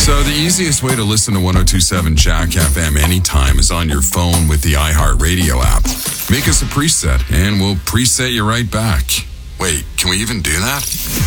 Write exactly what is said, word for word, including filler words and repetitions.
So the easiest way to listen to one oh two point seven Jack F M anytime is on your phone with the iHeartRadio app. Make us a preset, and we'll preset you right back. Wait, can we even do that?